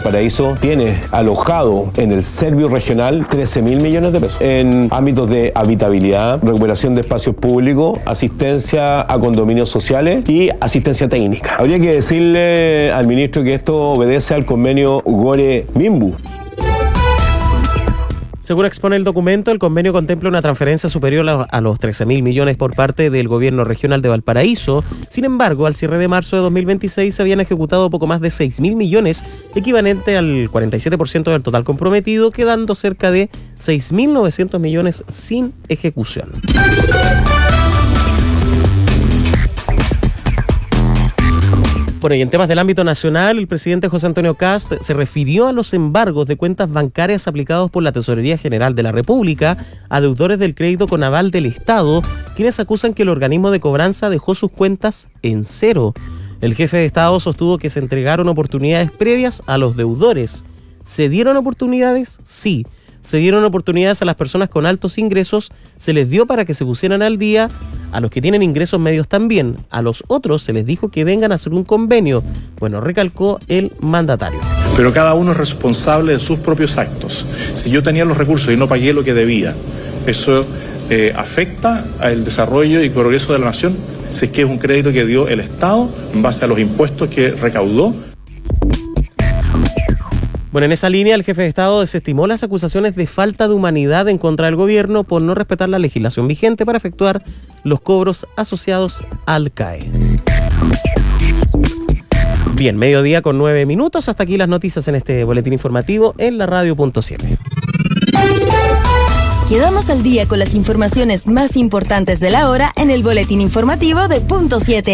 Valparaíso tiene alojado en el Servio Regional 13.000 millones de pesos en ámbitos de habitabilidad, recuperación de espacios públicos, asistencia a condominios sociales y asistencia técnica. Habría que decirle al ministro que esto obedece al convenio Gore-Mimbu. Según expone el documento, el convenio contempla una transferencia superior a los 13.000 millones por parte del gobierno regional de Valparaíso. Sin embargo, al cierre de marzo de 2026 se habían ejecutado poco más de 6.000 millones, equivalente al 47% del total comprometido, quedando cerca de 6.900 millones sin ejecución. Bueno, y en temas del ámbito nacional, el presidente José Antonio Kast se refirió a los embargos de cuentas bancarias aplicados por la Tesorería General de la República a deudores del crédito con aval del Estado, quienes acusan que el organismo de cobranza dejó sus cuentas en cero. El jefe de Estado sostuvo que se entregaron oportunidades previas a los deudores. ¿Se dieron oportunidades? Sí. Se dieron oportunidades a las personas con altos ingresos, se les dio para que se pusieran al día, a los que tienen ingresos medios también, a los otros se les dijo que vengan a hacer un convenio. Bueno, recalcó el mandatario. Pero cada uno es responsable de sus propios actos. Si yo tenía los recursos y no pagué lo que debía, eso afecta al desarrollo y progreso de la nación, si es que es un crédito que dio el Estado en base a los impuestos que recaudó. Bueno, en esa línea, el jefe de Estado desestimó las acusaciones de falta de humanidad en contra del gobierno por no respetar la legislación vigente para efectuar los cobros asociados al CAE. Bien, 12:09. Hasta aquí las noticias en este boletín informativo en la radio.7. Quedamos al día con las informaciones más importantes de la hora en el boletín informativo de Punto 7.